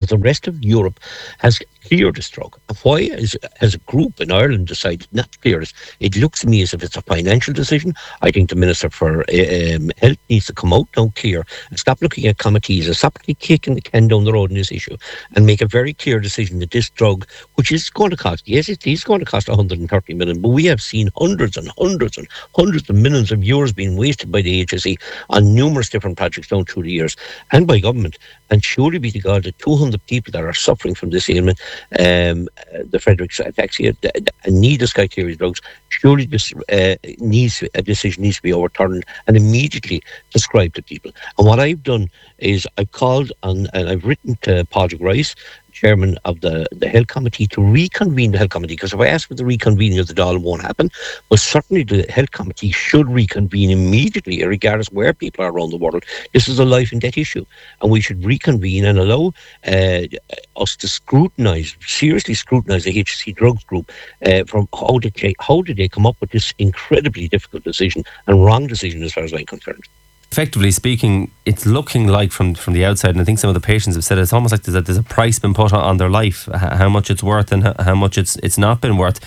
the rest of Europe has cleared this drug. And why has a group in Ireland decided not to clear it? It looks to me as if it's a financial decision. I think the Minister for Health needs to come out now clear and stop looking at committees and stop kicking the can down the road in this issue and make a very clear decision that this drug, which is going to cost, yes, it is going to cost 130 million, but we have seen hundreds and hundreds and hundreds of millions of euros being wasted by the HSE on numerous different projects down through the years and by government. And surely be to God, the 200 people that are suffering from this ailment, the Friedreich's ataxia, and need the Skyclarys drugs, surely this a decision needs to be overturned and immediately prescribed to people. And what I've done is I've called on, and I've written to Padraig Rice, chairman of the Health Committee, to reconvene the Health Committee, because if I ask for the reconvening of the Dáil, it won't happen. But certainly the Health Committee should reconvene immediately, regardless where people are around the world. This is a life and death issue, and we should reconvene and allow us to seriously scrutinise the HSE drugs group from how did they come up with this incredibly difficult decision and wrong decision as far as I'm concerned. Effectively speaking, it's looking like from the outside, and I think some of the patients have said it's almost like there's a price been put on their life, how much it's worth and how much it's not been worth.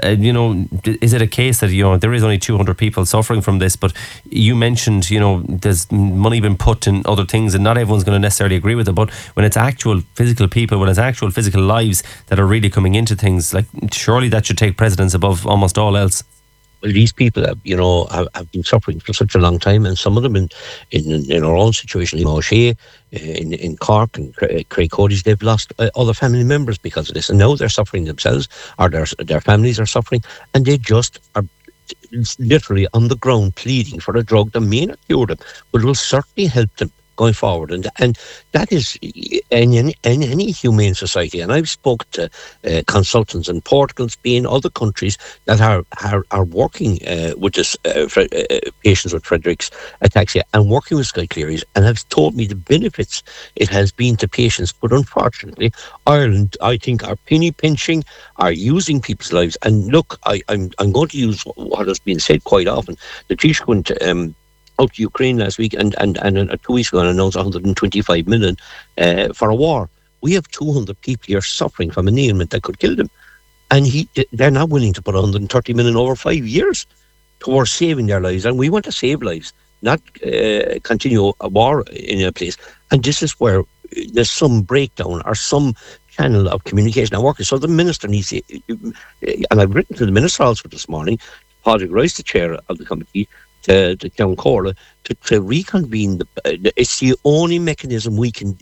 Is it a case that there is only 200 people suffering from this? But you mentioned there's money been put in other things, and not everyone's going to necessarily agree with it. But when it's actual physical people, when it's actual physical lives that are really coming into things, like surely that should take precedence above almost all else. Well, these people have been suffering for such a long time, and some of them in our own situation, in O'Shea, in Cork and Craig Cody's, they've lost other family members because of this, and now they're suffering themselves, or their families are suffering, and they just are literally on the ground pleading for a drug that may not cure them, but will certainly help them going forward. And that is in any humane society. And I've spoken to consultants in Portugal, Spain, other countries that are working with this patients with Friedreich's ataxia and working with Skyclarys, and have told me the benefits it has been to patients. But unfortunately, Ireland, I think, are penny pinching, are using people's lives. And look, I'm going to use what has been said quite often. The Taoiseach went out to Ukraine last week and 2 weeks ago and announced 125 million for a war. We have 200 people here suffering from an ailment that could kill them, and they're not willing to put 130 million over 5 years towards saving their lives. And we want to save lives, not continue a war in a place. And this is where there's some breakdown or some channel of communication not working. So the minister needs to, and I've written to the minister also this morning, Padraig Rice, the chair of the committee, to Ceann Comhairle, to reconvene. It's the only mechanism we can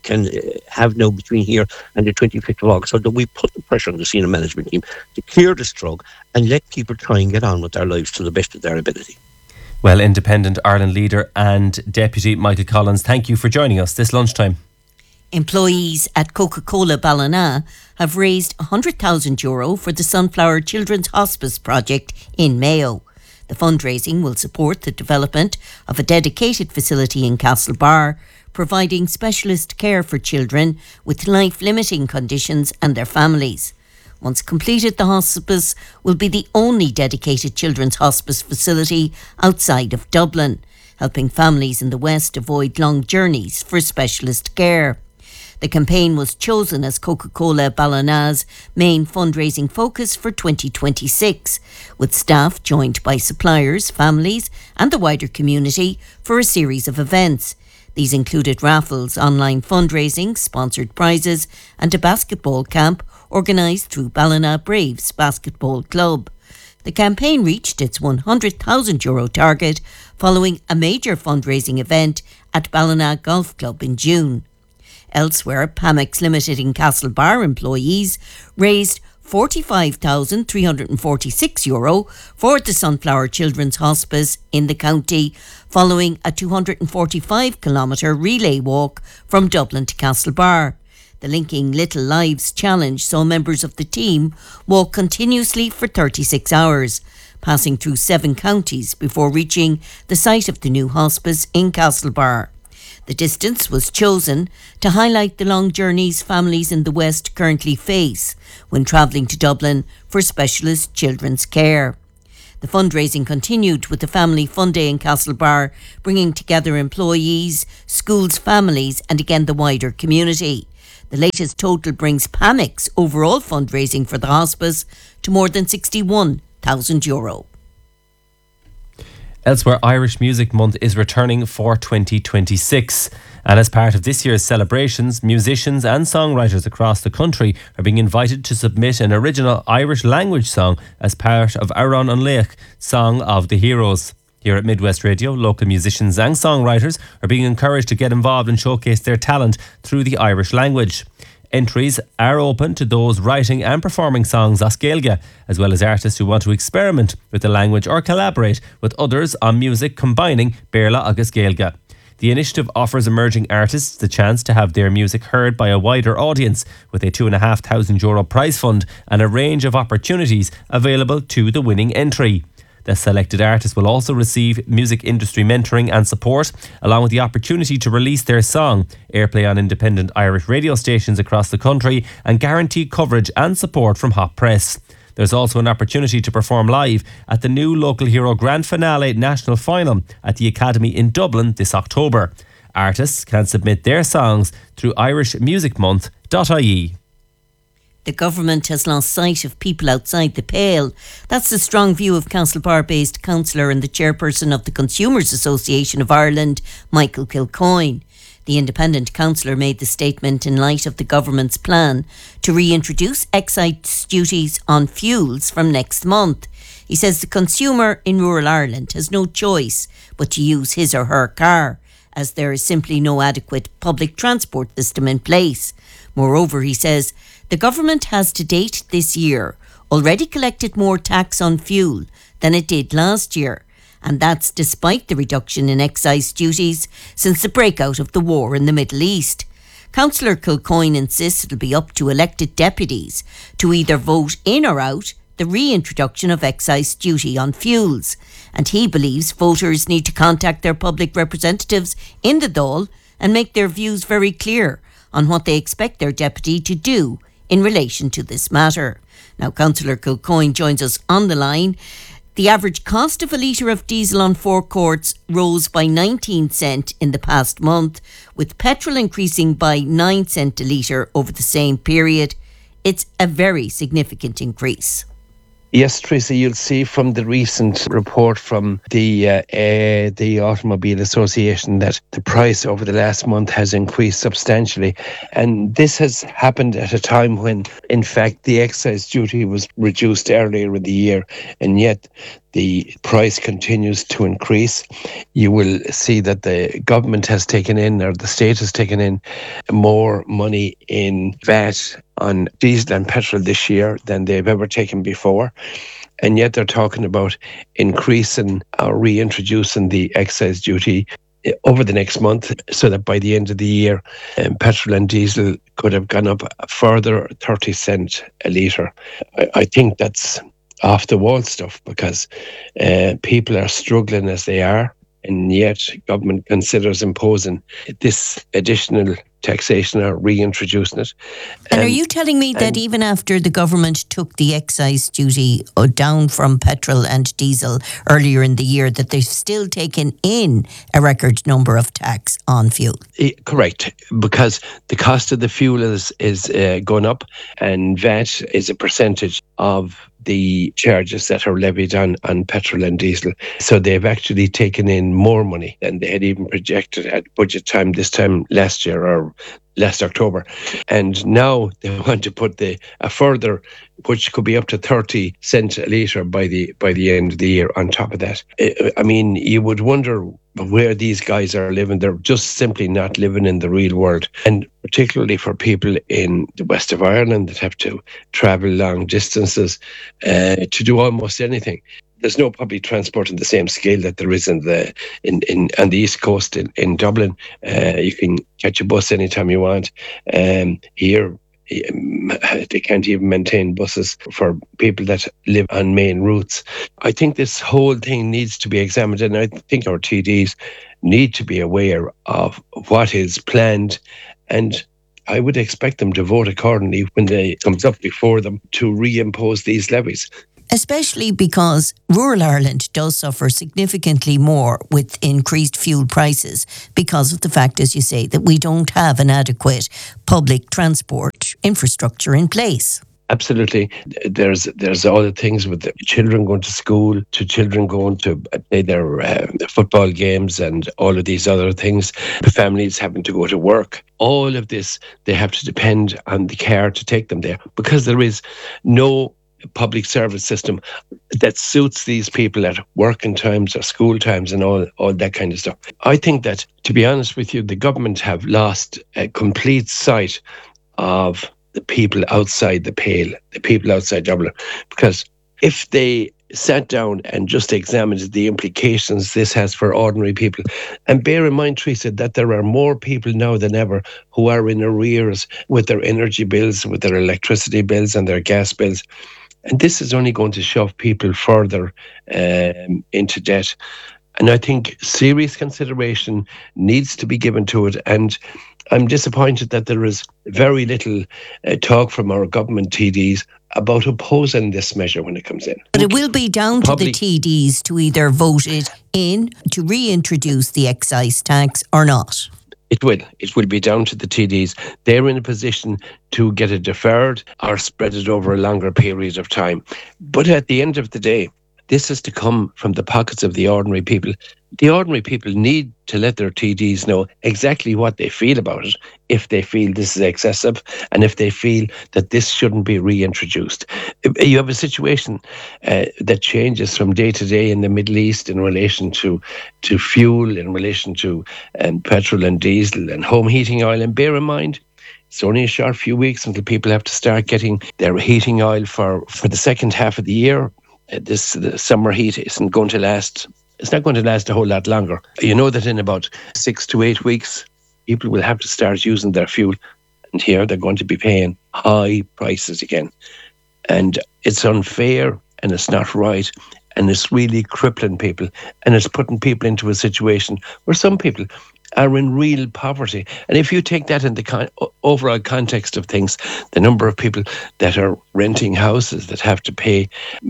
have now between here and the 25th of August, so that we put the pressure on the senior management team to clear this drug and let people try and get on with their lives to the best of their ability. Well, Independent Ireland leader and Deputy Michael Collins, thank you for joining us this lunchtime. Employees at Coca-Cola Ballina have raised €100,000 for the Sunflower Children's Hospice project in Mayo. The fundraising will support the development of a dedicated facility in Castlebar, providing specialist care for children with life-limiting conditions and their families. Once completed, the hospice will be the only dedicated children's hospice facility outside of Dublin, helping families in the West avoid long journeys for specialist care. The campaign was chosen as Coca-Cola Ballina's main fundraising focus for 2026, with staff joined by suppliers, families and the wider community for a series of events. These included raffles, online fundraising, sponsored prizes and a basketball camp organised through Ballina Braves Basketball Club. The campaign reached its €100,000 target following a major fundraising event at Ballina Golf Club in June. Elsewhere, Pamex Limited in Castlebar employees raised €45,346 for the Sunflower Children's Hospice in the county, following a 245-kilometre relay walk from Dublin to Castlebar. The Linking Little Lives Challenge saw members of the team walk continuously for 36 hours, passing through 7 counties before reaching the site of the new hospice in Castlebar. The distance was chosen to highlight the long journeys families in the West currently face when travelling to Dublin for specialist children's care. The fundraising continued with the Family Fun Day in Castlebar, bringing together employees, schools, families and again the wider community. The latest total brings PAMIC's overall fundraising for the hospice to more than €61,000. Elsewhere, Irish Music Month is returning for 2026. And as part of this year's celebrations, musicians and songwriters across the country are being invited to submit an original Irish language song as part of Aran an Leach Song of the Heroes. Here at Midwest Radio, local musicians and songwriters are being encouraged to get involved and showcase their talent through the Irish language. Entries are open to those writing and performing songs as Gaeilge, as well as artists who want to experiment with the language or collaborate with others on music combining Béarla agus Gaeilge. The initiative offers emerging artists the chance to have their music heard by a wider audience, with a €2,500 prize fund and a range of opportunities available to the winning entry. The selected artists will also receive music industry mentoring and support, along with the opportunity to release their song, airplay on independent Irish radio stations across the country, and guaranteed coverage and support from Hot Press. There's also an opportunity to perform live at the new Local Hero Grand Finale National Final at the Academy in Dublin this October. Artists can submit their songs through irishmusicmonth.ie. The government has lost sight of people outside the pale. That's the strong view of Castlebar-based councillor and the chairperson of the Consumers Association of Ireland, Michael Kilcoyne. The independent councillor made the statement in light of the government's plan to reintroduce excise duties on fuels from next month. He says the consumer in rural Ireland has no choice but to use his or her car, as there is simply no adequate public transport system in place. Moreover, he says, the government has to date this year already collected more tax on fuel than it did last year, and that's despite the reduction in excise duties since the breakout of the war in the Middle East. Councillor Kilcoyne insists it'll be up to elected deputies to either vote in or out the reintroduction of excise duty on fuels, and he believes voters need to contact their public representatives in the Dáil and make their views very clear on what they expect their deputy to do in relation to this matter. Now, Councillor Kilcoyne joins us on the line. The average cost of a litre of diesel on forecourts rose by 19 cents in the past month, with petrol increasing by 9 cents a litre over the same period. It's a very significant increase. Yes, Tracy, you'll see from the recent report from the Automobile Association that the price over the last month has increased substantially. And this has happened at a time when, in fact, the excise duty was reduced earlier in the year, and yet the price continues to increase. You will see that the government has taken in, or the state has taken in, more money in VAT on diesel and petrol this year than they've ever taken before. And yet they're talking about increasing or reintroducing the excise duty over the next month, so that by the end of the year, petrol and diesel could have gone up a further 30 cents a litre. I think that's off the wall stuff, because people are struggling as they are, and yet government considers imposing this additional taxation or reintroducing it. And are you telling me that even after the government took the excise duty down from petrol and diesel earlier in the year, that they've still taken in a record number of tax on fuel? Correct, because the cost of the fuel is going up, and VAT is a percentage of the charges that are levied on petrol and diesel. So they've actually taken in more money than they had even projected at budget time this time last year or last October. And now they want to put a further, which could be up to 30 cents a litre by the end of the year on top of that. I mean, you would wonder where these guys are living. They're just simply not living in the real world. And particularly for people in the west of Ireland that have to travel long distances to do almost anything. There's no public transport on the same scale that there is on the East Coast in Dublin. You can catch a bus anytime you want. Here, they can't even maintain buses for people that live on main routes. I think this whole thing needs to be examined, and I think our TDs need to be aware of what is planned, and I would expect them to vote accordingly when it comes up before them to reimpose these levies. especially because rural Ireland does suffer significantly more with increased fuel prices because of the fact, as you say, that we don't have an adequate public transport infrastructure in place. Absolutely. There's all the things with the children going to school, to children going to play their football games and all of these other things. The families having to go to work. All of this, they have to depend on the car to take them there because there is no public service system that suits these people at working times or school times and all that kind of stuff. I think that, to be honest with you, the government have lost a complete sight of the people outside the pale, the people outside Dublin. Because if they sat down and just examined the implications this has for ordinary people, and bear in mind, Teresa, that there are more people now than ever who are in arrears with their energy bills, with their electricity bills and their gas bills. And this is only going to shove people further into debt. And I think serious consideration needs to be given to it. And I'm disappointed that there is very little talk from our government TDs about opposing this measure when it comes in. But it will be down to the TDs to either vote it in to reintroduce the excise tax or not. It will. It will be down to the TDs. They're in a position to get it deferred or spread it over a longer period of time. But at the end of the day, this is to come from the pockets of the ordinary people. The ordinary people need to let their TDs know exactly what they feel about it, if they feel this is excessive and if they feel that this shouldn't be reintroduced. You have a situation that changes from day to day in the Middle East in relation to fuel, in relation to petrol and diesel and home heating oil. And bear in mind, it's only a short few weeks until people have to start getting their heating oil for the second half of the year. The summer heat isn't going to last. It's not going to last a whole lot longer. You know that in about 6 to 8 weeks, people will have to start using their fuel. And here they're going to be paying high prices again. And it's unfair and it's not right. And it's really crippling people. And it's putting people into a situation where some people are in real poverty. And if you take that in the overall context of things, the number of people that are renting houses that have to pay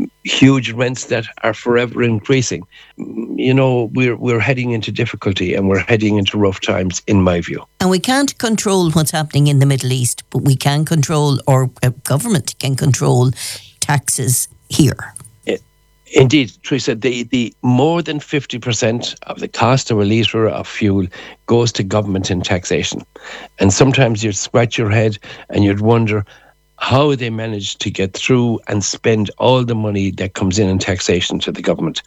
huge rents that are forever increasing, you know, we're heading into difficulty and we're heading into rough times, in my view. And we can't control what's happening in the Middle East, but we can control, or a government can control, taxes here. Indeed, Teresa, the more than 50% of the cost of a litre of fuel goes to government in taxation. And sometimes you'd scratch your head and you'd wonder how they manage to get through and spend all the money that comes in taxation to the government.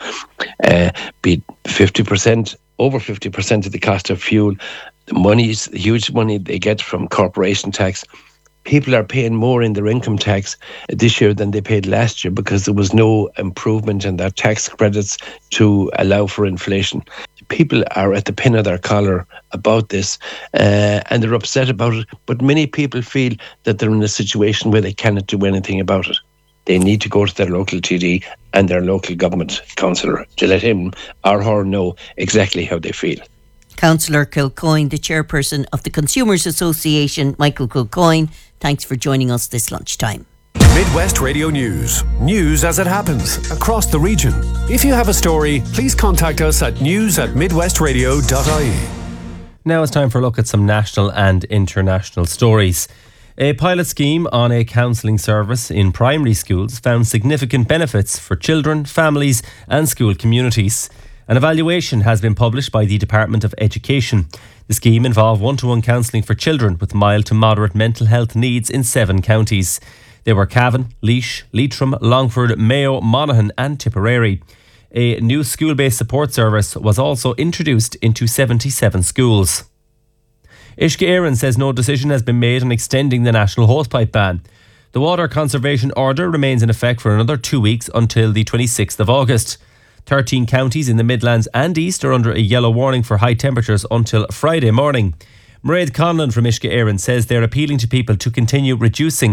Be 50%, over 50% of the cost of fuel. The money is the huge money they get from corporation tax. People are paying more in their income tax this year than they paid last year because there was no improvement in their tax credits to allow for inflation. People are at the pin of their collar about this and they're upset about it. But many people feel that they're in a situation where they cannot do anything about it. They need to go to their local TD and their local government councillor to let him or her know exactly how they feel. Councillor Kilcoyne, the chairperson of the Consumers Association, Michael Kilcoyne, thanks for joining us this lunchtime. Midwest Radio News. News as it happens across the region. If you have a story, please contact us at news@midwestradio.ie. Now it's time for a look at some national and international stories. A pilot scheme on a counselling service in primary schools found significant benefits for children, families and school communities. An evaluation has been published by the Department of Education. The scheme involved one-to-one counselling for children with mild to moderate mental health needs in 7 counties. They were Cavan, Laois, Leitrim, Longford, Mayo, Monaghan and Tipperary. A new school-based support service was also introduced into 77 schools. Uisce Éireann says no decision has been made on extending the national hosepipe ban. The Water Conservation Order remains in effect for another 2 weeks until the 26th of August. 13 counties in the Midlands and East are under a yellow warning for high temperatures until Friday morning. Mairead Conlon from Uisce Éireann says they're appealing to people to continue reducing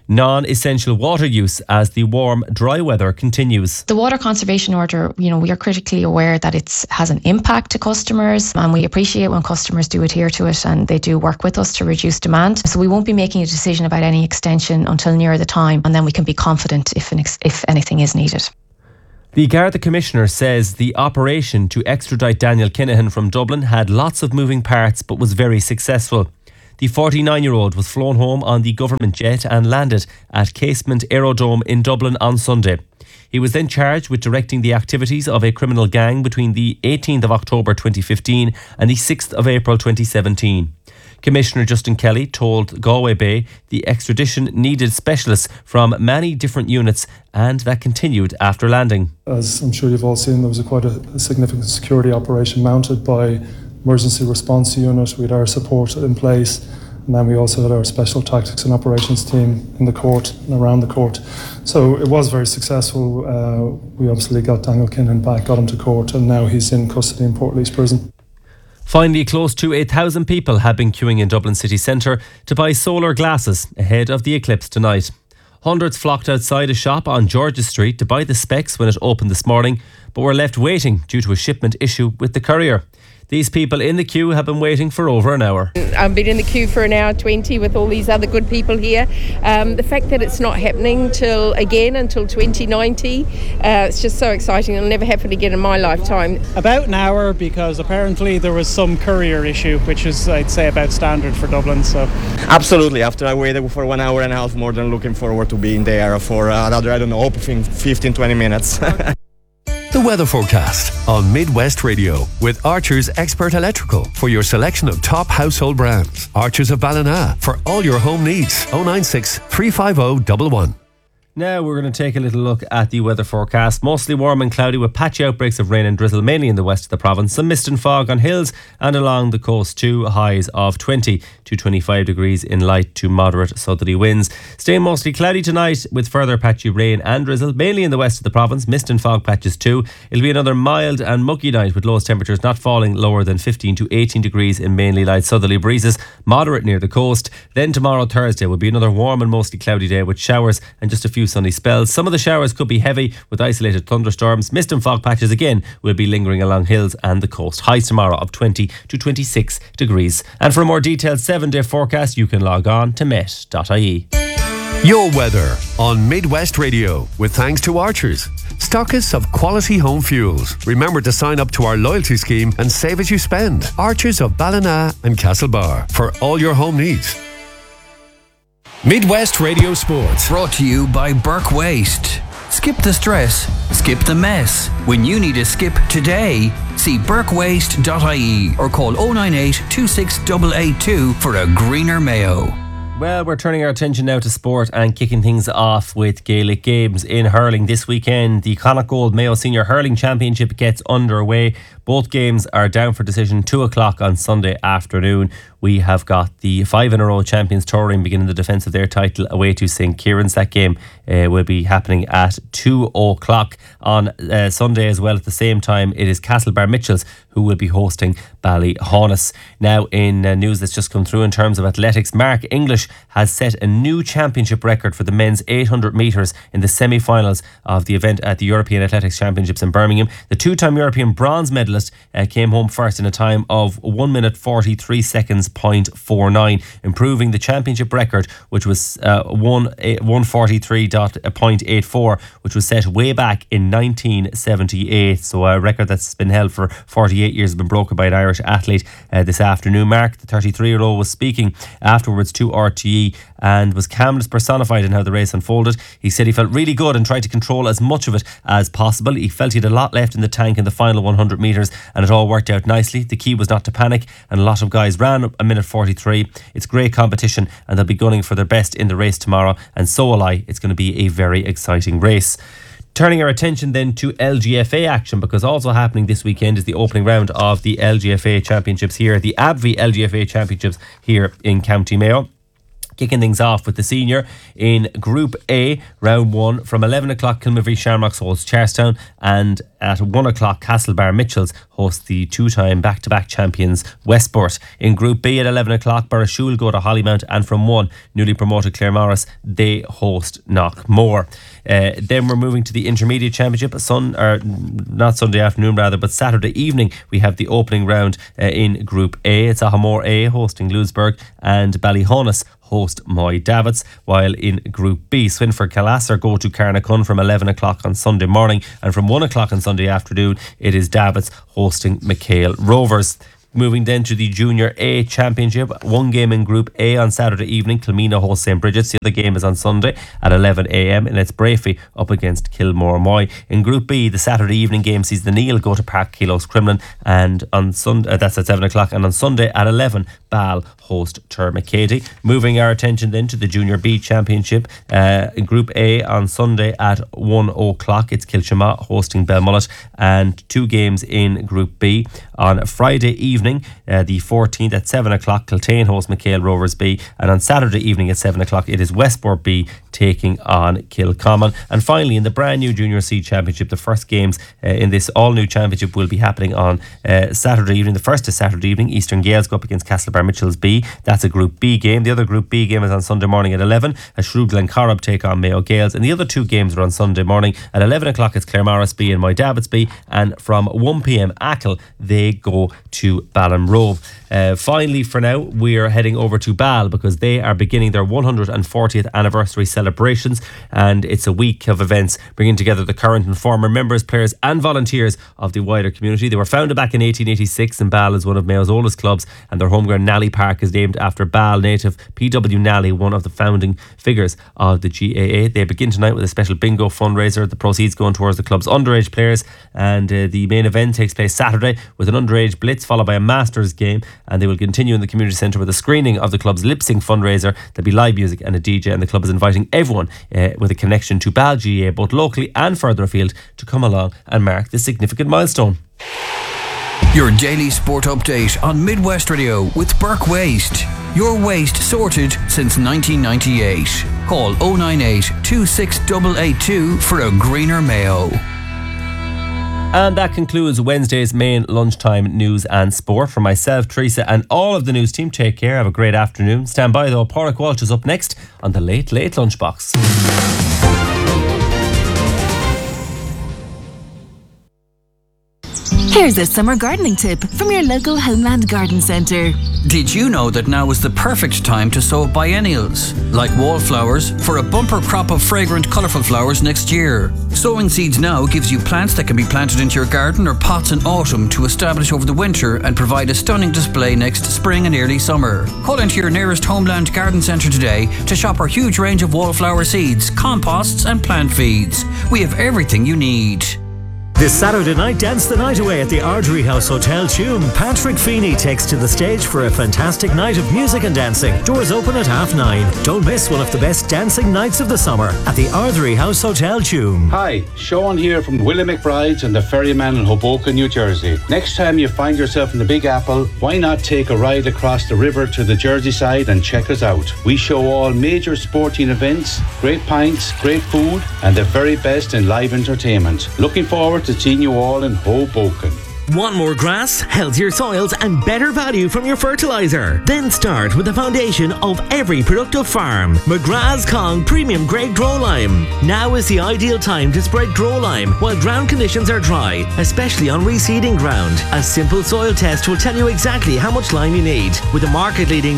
non-essential water use as the warm, dry weather continues. The water conservation order, we are critically aware that it has an impact to customers, and we appreciate when customers do adhere to it and they do work with us to reduce demand. So we won't be making a decision about any extension until nearer the time, and then we can be confident if anything is needed. The Garda Commissioner says the operation to extradite Daniel Kinahan from Dublin had lots of moving parts but was very successful. The 49-year-old was flown home on the government jet and landed at Casement Aerodrome in Dublin on Sunday. He was then charged with directing the activities of a criminal gang between the 18th of October 2015 and the 6th of April 2017. Commissioner Justin Kelly told Galway Bay the extradition needed specialists from many different units, and that continued after landing. As I'm sure you've all seen, there was quite a significant security operation mounted by Emergency Response Unit. We had our support in place, and then we also had our Special Tactics and Operations team in the court and around the court. So it was very successful. We obviously got Daniel Kinahan back, got him to court, and now he's in custody in Portlaoise Prison. Finally, close to 8,000 people have been queuing in Dublin city centre to buy solar glasses ahead of the eclipse tonight. Hundreds flocked outside a shop on George's Street to buy the specs when it opened this morning, but were left waiting due to a shipment issue with the courier. These people in the queue have been waiting for over an hour. I've been in the queue for an hour 20 with all these other good people here. The fact that it's not happening until 2090, it's just so exciting. It'll never happen again in my lifetime. About an hour, because apparently there was some courier issue, which is, I'd say, about standard for Dublin. So absolutely. After I waited for 1 hour and a half, more than looking forward to being there for another, 15-20 minutes. The weather forecast on Midwest Radio with Archer's Expert Electrical for your selection of top household brands. Archer's of Ballina for all your home needs. 096 350 111. Now we're going to take a little look at the weather forecast. Mostly warm and cloudy with patchy outbreaks of rain and drizzle, mainly in the west of the province. Some mist and fog on hills and along the coast too. Highs of 20 to 25 degrees in light to moderate southerly winds. Staying mostly cloudy tonight with further patchy rain and drizzle, mainly in the west of the province. Mist and fog patches too. It'll be another mild and muggy night with lowest temperatures not falling lower than 15 to 18 degrees in mainly light southerly breezes. Moderate near the coast. Then tomorrow, Thursday, will be another warm and mostly cloudy day with showers and just a few sunny spells. Some of the showers could be heavy with isolated thunderstorms. Mist and fog patches again will be lingering along hills and the coast. Highs tomorrow of 20 to 26 degrees. And for a more detailed 7-day forecast, you can log on to met.ie. Your weather on Midwest Radio with thanks to Archers, stockists of quality home fuels. Remember to sign up to our loyalty scheme and save as you spend. Archers of Ballina and Castlebar for all your home needs. Midwest Radio Sports. Brought to you by Burke Waste. Skip the stress, skip the mess. When you need a skip today, see burkewaste.ie or call 098 26882 for a greener Mayo. Well, we're turning our attention now to sport and kicking things off with Gaelic Games in hurling this weekend. The Connacht Gold Mayo Senior Hurling Championship gets underway. Both games are down for decision 2 o'clock on Sunday afternoon. We have got the 5-in-a-row champions touring beginning the defence of their title away to St. Kieran's. That game will be happening at 2 o'clock on Sunday as well. At the same time, it is Castlebar Mitchells who will be hosting Ballyhaunis. Now, in news that's just come through in terms of athletics, Mark English has set a new championship record for the men's 800 metres in the semi-finals of the event at the European Athletics Championships in Birmingham. The two-time European bronze medalist came home first in a time of 1 minute 43 seconds .49, improving the championship record, which was 143.84, which was set way back in 1978. So a record that's been held for 48 years has been broken by an Irish athlete this afternoon. Mark, the 33-year-old, was speaking afterwards to RTE and was calmness personified in how the race unfolded. He said he felt really good and tried to control as much of it as possible. He felt he had a lot left in the tank in the final 100 metres and it all worked out nicely. The key was not to panic, and a lot of guys ran a minute 43. It's great competition and they'll be gunning for their best in the race tomorrow, and so will I. It's going to be a very exciting race. Turning our attention then to LGFA action, because also happening this weekend is the opening round of the LGFA Championships here, the ABVI LGFA Championships here in County Mayo. Kicking things off with the senior in Group A, round 1. From 11 o'clock, Kilmavry Shamrocks hosts Charlestown, and at 1 o'clock, Castlebar Mitchells host the two-time back-to-back champions Westport. In Group B at 11 o'clock, Barrashul go to Hollymount, and from 1, newly promoted Claremorris, they host Knockmore. Then we're moving to the Intermediate Championship. Not Sunday afternoon rather, but Saturday evening we have the opening round in Group A. It's Ahamore A hosting Louisburg, and Ballyhonus host Moy Davits, while in Group B, Swinford Calasser go to Carnacun from 11 o'clock on Sunday morning, and from 1 o'clock on Sunday afternoon it is Davits hosting McHale Rovers. Moving then to the Junior A Championship, one game in Group A on Saturday evening, Kilmina hosts St. Bridget's. The other game is on Sunday at 11 a.m. and it's Brafey up against Kilmore Moy. In Group B, the Saturday evening game sees the Neil go to Park Keelos Crumlin, and on Sunday, that's at 7 o'clock, and on Sunday at 11, Ball host Termacady. Moving our attention then to the Junior B Championship, in Group A on Sunday at 1 o'clock, it's Kilchama hosting Belmullet, and two games in Group B. On Friday evening, the 14th at 7 o'clock, Kiltane hosts McHale Rovers B, and on Saturday evening at 7 o'clock it is Westport B taking on Kilcommon. And finally, in the brand new Junior C Championship, the first games in this all new championship will be happening on Saturday evening. The first is Saturday evening, Eastern Gales go up against Castlebar Mitchells B. That's a Group B game. The other Group B game is on Sunday morning at 11 as Shrewd Glencorrib take on Mayo Gales, and the other two games are on Sunday morning at 11 o'clock. It's Claremorris B and Moy Davits B, and from 1 p.m. Achill they go to Ballinrove. Finally, for now, we are heading over to Ball because they are beginning their 140th anniversary celebrations, and it's a week of events bringing together the current and former members, players and volunteers of the wider community. They were founded back in 1886, and Ball is one of Mayo's oldest clubs, and their homeground Nally Park is named after Ball native P.W. Nally, one of the founding figures of the GAA. They begin tonight with a special bingo fundraiser. The proceeds going towards the club's underage players, and the main event takes place Saturday with an underage blitz followed by a Masters game, and they will continue in the community centre with a screening of the club's lip sync fundraiser. There'll be live music and a DJ, and the club is inviting everyone with a connection to Ball GAA, both locally and further afield, to come along and mark this significant milestone. Your daily sport update on Midwest Radio with Burke Waste. Your waste sorted since 1998. Call 098 26882 for a greener Mayo. And that concludes Wednesday's main lunchtime news and sport. For myself, Teresa, and all of the news team, take care. Have a great afternoon. Stand by though. Pádraig Walsh is up next on the Late Late Lunchbox. Here's a summer gardening tip from your local Homeland Garden Centre. Did you know that now is the perfect time to sow biennials, like wallflowers, for a bumper crop of fragrant, colourful flowers next year? Sowing seeds now gives you plants that can be planted into your garden or pots in autumn to establish over the winter and provide a stunning display next spring and early summer. Call into your nearest Homeland Garden Centre today to shop our huge range of wallflower seeds, composts and plant feeds. We have everything you need. This Saturday night, dance the night away at the Ardrey House Hotel Tuam. Patrick Feeney takes to the stage for a fantastic night of music and dancing. Doors open at 9:30. Don't miss one of the best dancing nights of the summer at the Ardrey House Hotel Tuam. Hi, Sean here from Willie McBride's and the Ferryman in Hoboken, New Jersey. Next time you find yourself in the Big Apple, why not take a ride across the river to the Jersey side and check us out? We show all major sporting events, great pints, great food, and the very best in live entertainment. Looking forward to seeing you all in Hoboken. Want more grass, healthier soils and better value from your fertiliser? Then start with the foundation of every productive farm. McGrath's Kong Premium Grade Grow Lime. Now is the ideal time to spread Grow Lime while ground conditions are dry, especially on reseeding ground. A simple soil test will tell you exactly how much lime you need. With a market-leading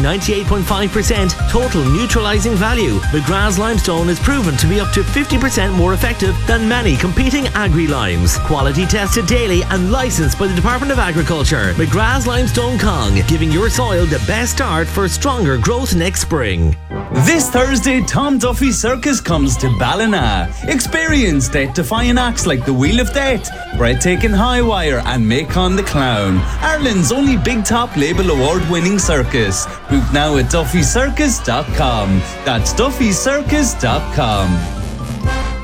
98.5% total neutralising value, McGrath's Limestone is proven to be up to 50% more effective than many competing agri-limes. Quality tested daily and licensed by the Department of Agriculture. McGrath's Limestone Kong, giving your soil the best start for stronger growth next spring. This Thursday, Tom Duffy Circus comes to Ballina. Experience death-defying acts like the Wheel of Death, Breathtaking High Wire and Macon the Clown. Ireland's only Big Top Label award-winning circus. Book now at duffycircus.com. That's duffycircus.com.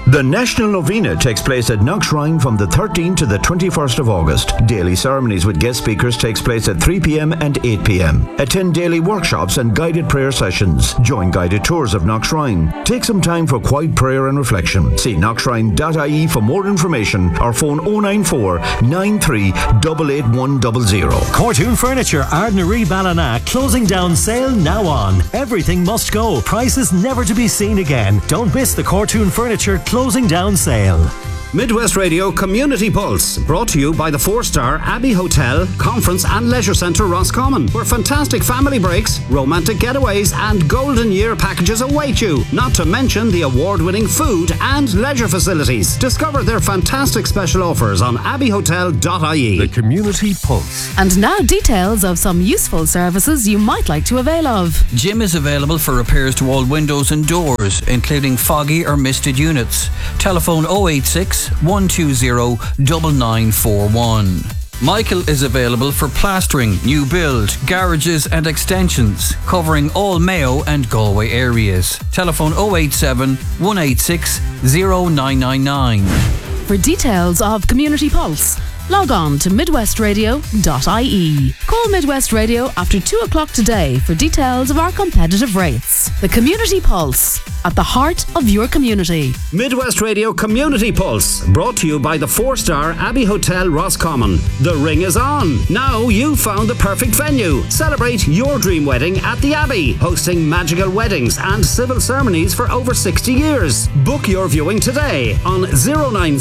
The National Novena takes place at Knockshrine from the 13th to the 21st of August. Daily ceremonies with guest speakers takes place at 3 p.m. and 8 p.m. Attend daily workshops and guided prayer sessions. Join guided tours of Knockshrine. Take some time for quiet prayer and reflection. See knockshrine.ie for more information or phone 094 93 88100. Cortoon Furniture, Ardnaree Ballina, closing down sale now on. Everything must go. Prices never to be seen again. Don't miss the Cortoon Furniture closing down sale. Midwest Radio Community Pulse, brought to you by the 4-star Abbey Hotel, Conference and Leisure Centre Roscommon, where fantastic family breaks, romantic getaways and golden year packages await you, not to mention the award-winning food and leisure facilities. Discover their fantastic special offers on abbeyhotel.ie. The Community Pulse. And now details of some useful services you might like to avail of. Jim is available for repairs to all windows and doors, including foggy or misted units. Telephone 086 120 9941. Michael is available for plastering, new build, garages and extensions, covering all Mayo and Galway areas. Telephone 087 186 0999. For details of Community Pulse, log on to midwestradio.ie. Call Midwest Radio after 2 o'clock today for details of our competitive rates. The Community Pulse, at the heart of your community. Midwest Radio Community Pulse, brought to you by the 4-star Abbey Hotel Roscommon. The ring is on. Now you've found the perfect venue. Celebrate your dream wedding at the Abbey, hosting magical weddings and civil ceremonies for over 60 years. Book your viewing today on 090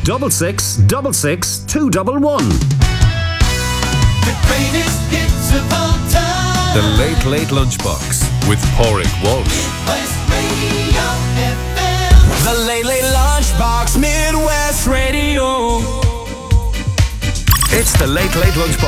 6666 211. The greatest hits of all time. The Late Late Lunchbox with Porrick Walsh. Midwest Radio FM. The Late Late Lunchbox, Midwest Radio. It's the Late Late Lunchbox.